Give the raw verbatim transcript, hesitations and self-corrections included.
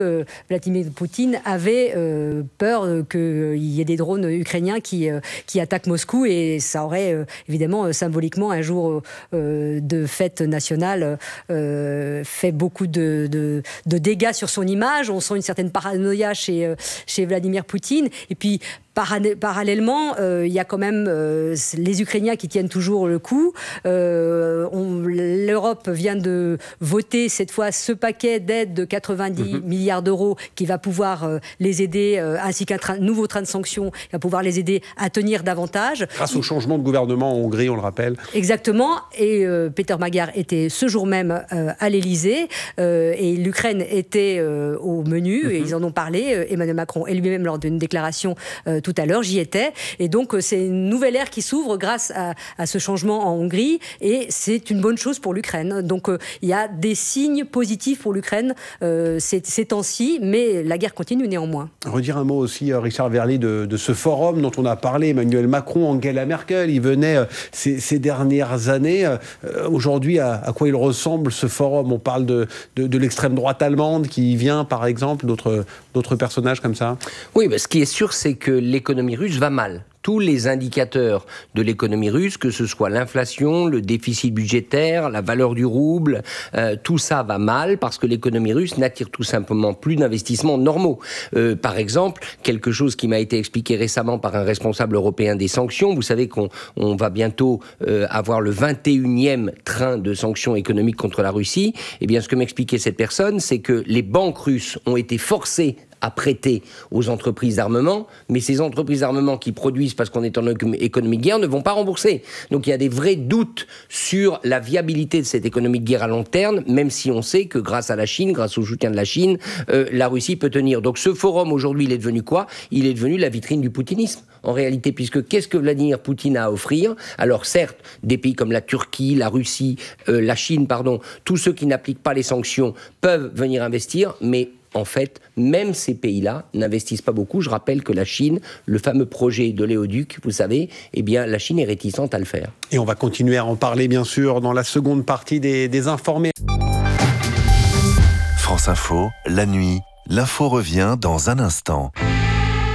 Euh, Vladimir Poutine avait euh, peur euh, qu'il y ait des drones ukrainiens qui, euh, qui attaquent Moscou, et ça aurait euh, évidemment euh, symboliquement un jour euh, de fête nationale euh, fait beaucoup de, de, de dégâts sur son image. On sent une certaine paranoïa chez, euh, chez Vladimir Poutine. Et puis parallèlement, euh, il y a quand même euh, les Ukrainiens qui tiennent toujours le coup. Euh, on, L'Europe vient de voter cette fois ce paquet d'aide de quatre-vingt-dix mmh. milliards d'euros qui va pouvoir euh, les aider, euh, ainsi qu'un train, nouveau train de sanctions qui va pouvoir les aider à tenir davantage. Grâce au changement de gouvernement en Hongrie, on le rappelle. Exactement. Et euh, Peter Magyar était ce jour même euh, à l'Élysée euh, et l'Ukraine était euh, au menu. Mmh. Et ils en ont parlé, euh, Emmanuel Macron et lui-même lors d'une déclaration euh, tout à l'heure, j'y étais. Et donc, c'est une nouvelle ère qui s'ouvre grâce à, à ce changement en Hongrie. Et c'est une bonne chose pour l'Ukraine. Donc, euh, il y a des signes positifs pour l'Ukraine euh, ces, ces temps-ci, mais la guerre continue néanmoins. Redire un mot aussi, Richard Verly, de, de ce forum dont on a parlé, Emmanuel Macron, Angela Merkel. Il venait euh, ces, ces dernières années. Euh, aujourd'hui, à, à quoi il ressemble ce forum? On parle de, de, de l'extrême droite allemande qui vient, par exemple, d'autres, d'autres personnages comme ça. Oui, bah, ce qui est sûr, c'est que l'économie russe va mal. Tous les indicateurs de l'économie russe, que ce soit l'inflation, le déficit budgétaire, la valeur du rouble, euh, tout ça va mal parce que l'économie russe n'attire tout simplement plus d'investissements normaux. Euh, par exemple, quelque chose qui m'a été expliqué récemment par un responsable européen des sanctions, vous savez qu'on on va bientôt euh, avoir le vingt et unième train de sanctions économiques contre la Russie. Eh bien, ce que m'expliquait cette personne, c'est que les banques russes ont été forcées à prêter aux entreprises d'armement, mais ces entreprises d'armement qui produisent parce qu'on est en économie de guerre ne vont pas rembourser. Donc il y a des vrais doutes sur la viabilité de cette économie de guerre à long terme, même si on sait que grâce à la Chine, grâce au soutien de la Chine, euh, la Russie peut tenir. Donc ce forum aujourd'hui, il est devenu quoi? Il est devenu la vitrine du poutinisme. En réalité, puisque qu'est-ce que Vladimir Poutine a à offrir? Alors certes, des pays comme la Turquie, la Russie, euh, la Chine, pardon, tous ceux qui n'appliquent pas les sanctions peuvent venir investir, mais en fait, même ces pays-là n'investissent pas beaucoup. Je rappelle que la Chine, le fameux projet de l'éoduc, vous savez, eh bien, la Chine est réticente à le faire. Et on va continuer à en parler, bien sûr, dans la seconde partie des, des Informés. France Info, la nuit, l'info revient dans un instant.